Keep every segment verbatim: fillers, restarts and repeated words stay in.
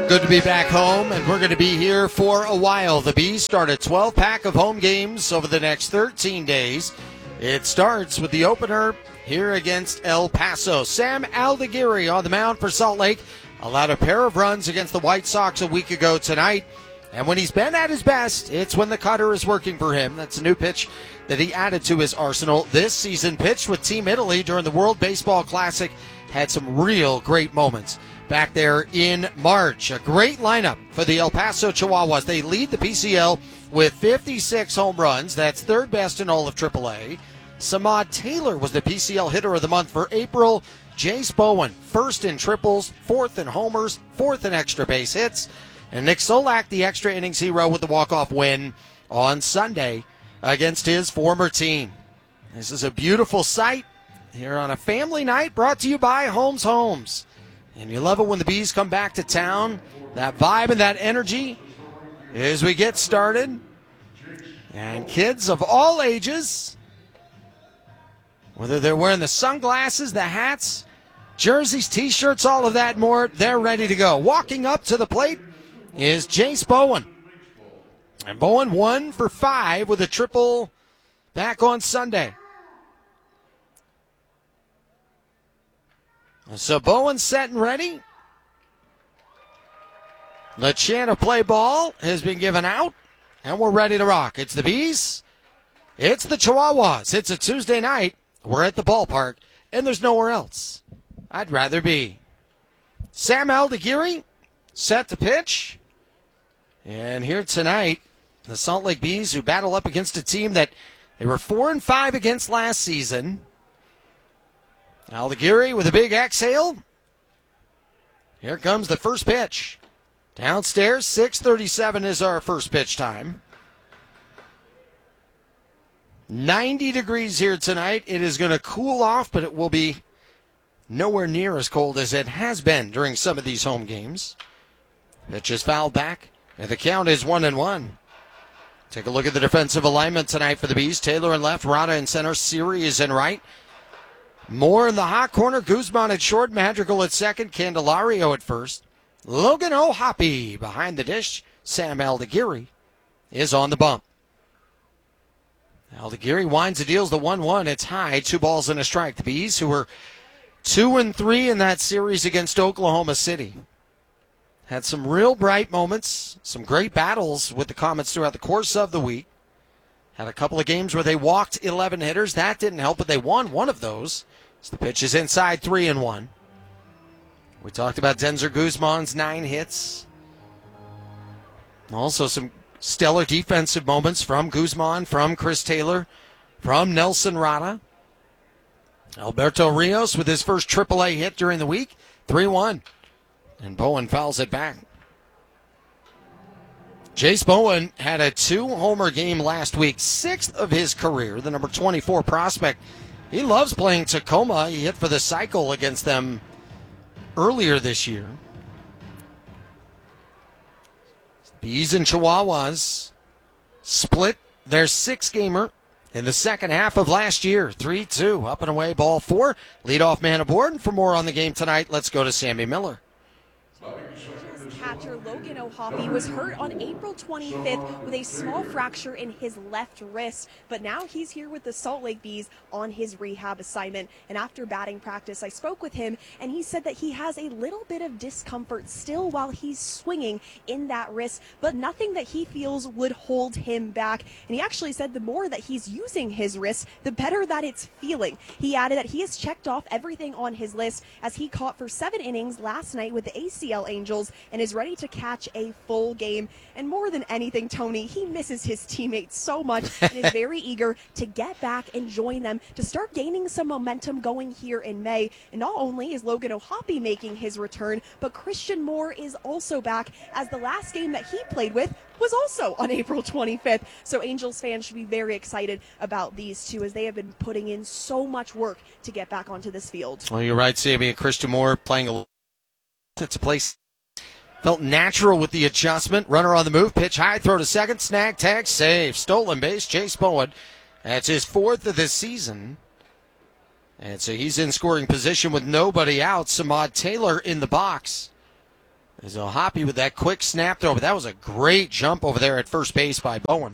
Good to be back home, and we're going to be here for a while. The Bees start a twelve-pack of home games over the next thirteen days. It starts with the opener here against El Paso. Sam Aldeguerri on the mound for Salt Lake allowed a pair of runs against the White Sox a week ago tonight. And when he's been at his best, it's when the cutter is working for him. That's a new pitch that he added to his arsenal this season. Pitched with Team Italy during the World Baseball Classic. Had some real great moments back there in March. A great lineup for the El Paso Chihuahuas. They lead the P C L with fifty-six home runs. That's third best in all of triple A. Samad Taylor was the P C L hitter of the month for April. Jace Bowen, first in triples, fourth in homers, fourth in extra base hits. And Nick Solak, the extra innings hero with the walk-off win on Sunday against his former team. This is a beautiful sight here on a family night brought to you by Holmes Homes. And you love it when the Bees come back to town. That vibe and that energy as we get started. And kids of all ages, whether they're wearing the sunglasses, the hats, jerseys, T-shirts, all of that and more, they're ready to go. Walking up to the plate is Jace Bowen. And Bowen one for five with a triple back on Sunday. So Bowen's set and ready. The chant of play ball has been given out, and we're ready to rock. It's the Bees. It's the Chihuahuas. It's a Tuesday night. We're at the ballpark, and there's nowhere else I'd rather be. Sam Aldeguerri set to pitch. And here tonight, the Salt Lake Bees, who battle up against a team that they were four and five against last season. Aldeguerri with a big exhale. Here comes the first pitch. Downstairs, six thirty-seven is our first pitch time. ninety degrees here tonight. It is going to cool off, but it will be nowhere near as cold as it has been during some of these home games. Pitch is fouled back, and the count is one and one. Take a look at the defensive alignment tonight for the Bees. Taylor in left, Rada in center, Siri is in right. Moore in the hot corner, Guzman at short, Madrigal at second, Candelario at first. Logan O'Hoppe behind the dish. Sam Aldeguerri is on the bump. Aldeguerri winds and deals the one one. It's high, two balls and a strike. The Bees, who were two and three in that series against Oklahoma City, had some real bright moments, some great battles with the Comets throughout the course of the week. Had a couple of games where they walked eleven hitters. That didn't help, but they won one of those. So the pitch is inside, three and one. We talked about Denzer Guzman's nine hits. Also some stellar defensive moments from Guzman, from Chris Taylor, from Nelson Rada. Alberto Rios with his first triple A hit during the week, three one. And Bowen fouls it back. Jace Bowen had a two-homer game last week, sixth of his career, the number twenty-four prospect. He loves playing Tacoma. He hit for the cycle against them earlier this year. Bees and Chihuahuas split their six-gamer in the second half of last year. three two, up and away, ball four. Leadoff man aboard. And for more on the game tonight, let's go to Sammy Miller. Catcher Logan O'Hoppe was hurt on April twenty-fifth with a small fracture in his left wrist, but now he's here with the Salt Lake Bees on his rehab assignment. And after batting practice, I spoke with him, and he said that he has a little bit of discomfort still while he's swinging in that wrist, but nothing that he feels would hold him back. And he actually said the more that he's using his wrist, the better that it's feeling. He added that he has checked off everything on his list as he caught for seven innings last night with the A C L Angels and is ready to catch a full game. And more than anything, Tony, he misses his teammates so much and is very eager to get back and join them to start gaining some momentum going here in May. And not only is Logan O'Hoppe making his return, but Christian Moore is also back, as the last game that he played with was also on April twenty-fifth. So Angels fans should be very excited about these two, as they have been putting in so much work to get back onto this field. Well, you're right, Sammy. Christian Moore playing a it's a place felt natural with the adjustment. Runner on the move, pitch high, throw to second, snag, tag, save. Stolen base, Jace Bowen. That's his fourth of the season. And so he's in scoring position with nobody out. Samad Taylor in the box. So Hoppy with that quick snap throw, but that was a great jump over there at first base by Bowen.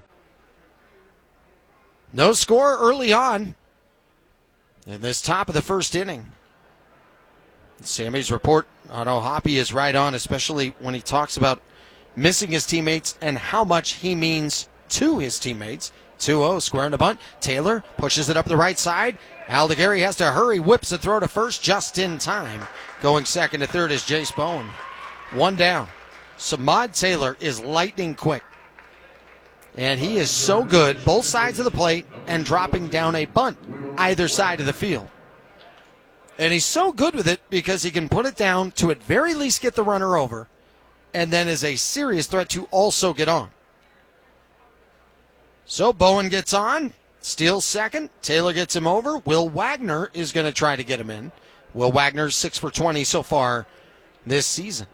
No score early on in this top of the first inning. Sammy's report on Hoppy is right on, especially when he talks about missing his teammates and how much he means to his teammates. two oh, square in the bunt. Taylor pushes it up the right side. Aldegari has to hurry, whips the throw to first just in time. Going second to third is Jace Bowen. One down. Samad Taylor is lightning quick. And he is so good, both sides of the plate, and dropping down a bunt either side of the field. And he's so good with it because he can put it down to at very least get the runner over, and then is a serious threat to also get on. So Bowen gets on, steals second, Taylor gets him over. Will Wagner is going to try to get him in. Will Wagner's six for twenty so far this season.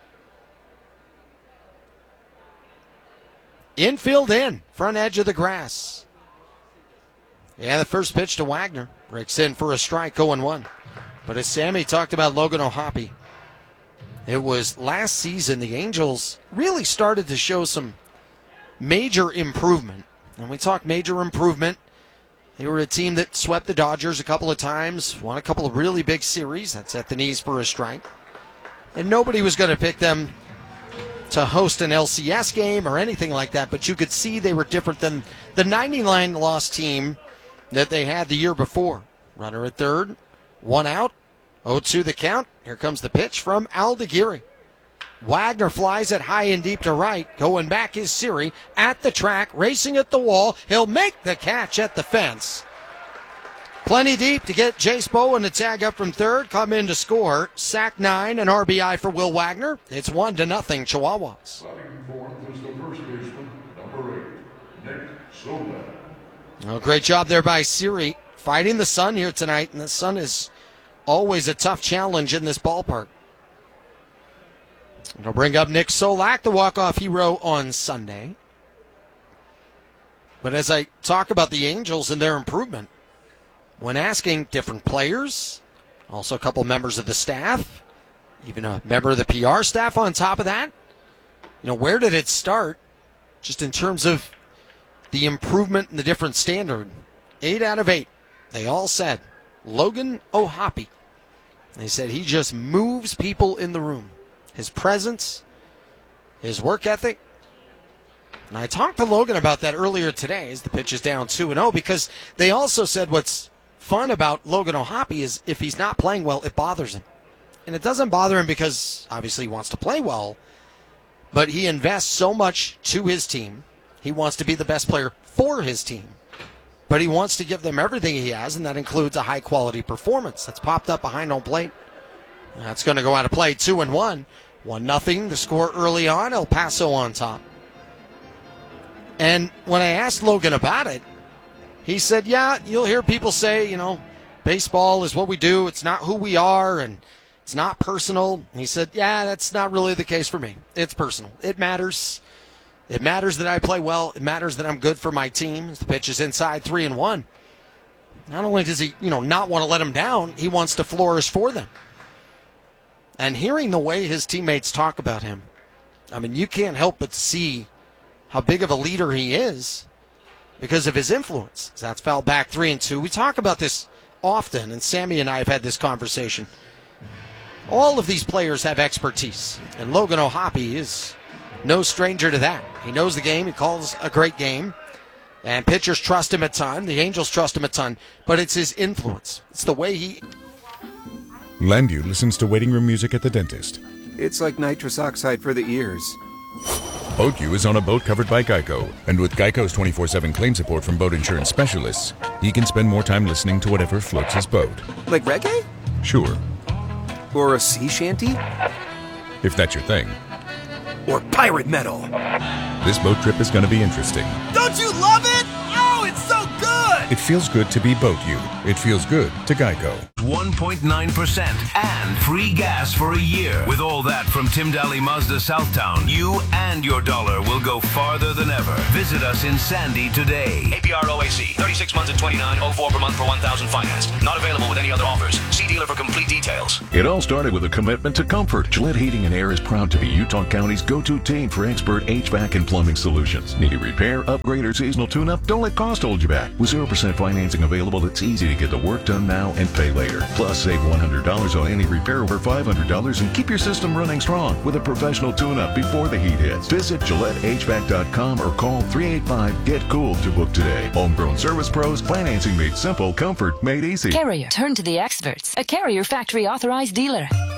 Infield in, front edge of the grass. Yeah, the first pitch to Wagner. Breaks in for a strike, oh and one. But as Sammy talked about Logan O'Hoppe, it was last season the Angels really started to show some major improvement. And we talk major improvement. They were a team that swept the Dodgers a couple of times, won a couple of really big series. That's at the knees for a strike. And nobody was going to pick them to host an L C S game or anything like that, but you could see they were different than the ninety-nine loss team that they had the year before. Runner at third, one out, oh two the count. Here comes the pitch from Aldegari. Wagner flies it high and deep to right. Going back is Siri at the track, racing at the wall. He'll make the catch at the fence. Plenty deep to get Jace Bowen to tag up from third, come in to score. Sack nine, an R B I for Will Wagner. It's one to nothing, Chihuahuas. Well, great job there by Siri, fighting the sun here tonight, and the sun is always a tough challenge in this ballpark. It'll bring up Nick Solak, the walk-off hero, on Sunday. But as I talk about the Angels and their improvement, when asking different players, also a couple members of the staff, even a member of the P R staff on top of that, you know, where did it start? Just in terms of the improvement and the different standard. Eight out of eight, they all said Logan O'Hoppe. They said he just moves people in the room. His presence, his work ethic. And I talked to Logan about that earlier today as the pitch is down two and oh, because they also said what's fun about Logan O'Hoppe is if he's not playing well, it bothers him. And it doesn't bother him because obviously he wants to play well, but he invests so much to his team. He wants to be the best player for his team, but he wants to give them everything he has, and that includes a high-quality performance. That's popped up behind home plate. That's going to go out of play, two and one. One nothing, the score early on, El Paso on top. And when I asked Logan about it, he said, yeah, you'll hear people say, you know, baseball is what we do. It's not who we are, and it's not personal. And he said, yeah, that's not really the case for me. It's personal. It matters. It matters that I play well. It matters that I'm good for my team. As the pitch is inside, three and one. Not only does he, you know, not want to let them down, he wants to flourish for them. And hearing the way his teammates talk about him, I mean, you can't help but see how big of a leader he is because of his influence. That's fouled back three and two. We talk about this often, and Sammy and I have had this conversation. All of these players have expertise, and Logan O'Hoppe is no stranger to that. He knows the game. He calls a great game, and pitchers trust him a ton. The Angels trust him a ton, but it's his influence. It's the way he... Landu listens to waiting room music at the dentist. It's like nitrous oxide for the ears. BoatU is on a boat covered by Geico, and with Geico's twenty-four seven claim support from boat insurance specialists, he can spend more time listening to whatever floats his boat. Like reggae? Sure. Or a sea shanty? If that's your thing. Or pirate metal? This boat trip is going to be interesting. Don't you love it? Oh, it's so good! It feels good to be BoatU. It feels good to Geico. one point nine percent and free gas for a year. With all that from Tim Daly Mazda Southtown, you and your dollar will go farther than ever. Visit us in Sandy today. A P R O A C, thirty-six months at twenty-nine oh four per month for one thousand financed. Not available with any other offers. See dealer for complete details. It all started with a commitment to comfort. Gillette Heating and Air is proud to be Utah County's go-to team for expert H V A C and plumbing solutions. Need a repair, upgrade, or seasonal tune-up? Don't let cost hold you back. With zero percent financing available, it's easy to get the work done now and pay later. Plus, save one hundred dollars on any repair over five hundred dollars and keep your system running strong with a professional tune-up before the heat hits. Visit Gillette H V A C dot com or call three eight five, get cool to book today. Homegrown service pros, financing made simple, comfort made easy. Carrier. Turn to the experts. A Carrier factory authorized dealer.